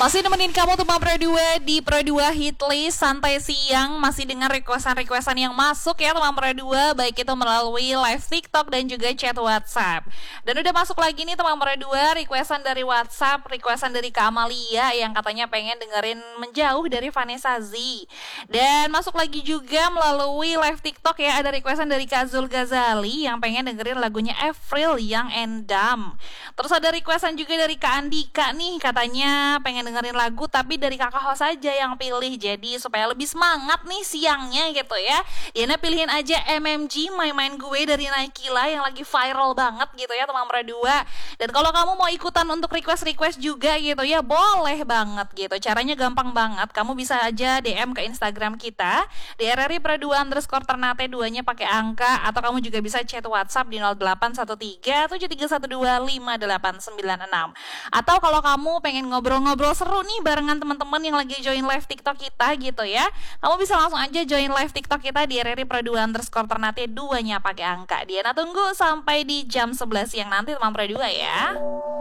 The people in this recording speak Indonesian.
Masih nemenin kamu tuh Pro 2 di Pro 2 Hitlist Santai Siang. Masih dengan requestan-requestan yang masuk ya teman Pro 2, baik itu melalui live TikTok dan juga chat WhatsApp. Dan udah masuk lagi nih teman Pro 2, requestan dari WhatsApp, requestan dari Kak Amalia yang katanya pengen dengerin Menjauh dari Vanessa Z. Dan masuk lagi juga melalui live TikTok ya, ada requestan dari Kak Zul Ghazali yang pengen dengerin lagunya April yang Endam. Terus ada requestan juga dari Kak Andika nih, katanya pengen dengerin lagu tapi dari kakak host aja yang pilih, jadi supaya lebih semangat nih siangnya gitu ya. Diana pilihin aja MMG Main-Main Gue dari Naikila yang lagi viral banget gitu ya teman Pro 2. Dan kalau kamu mau ikutan untuk request juga gitu ya, boleh banget gitu. Caranya gampang banget, kamu bisa aja DM ke Instagram kita di RRI Pro 2 _ Ternate 2-nya pakai angka, atau kamu juga bisa chat WhatsApp di 0813 7312 5896. Atau kalau kamu pengen ngobrol-ngobrol seru nih barengan teman-teman yang lagi join live TikTok kita gitu ya, kamu bisa langsung aja join live TikTok kita di RRI Pro 2 _ Ternate 2-nya pakai angka. Diana tunggu sampai di jam 11 siang nanti teman Pro 2 ya.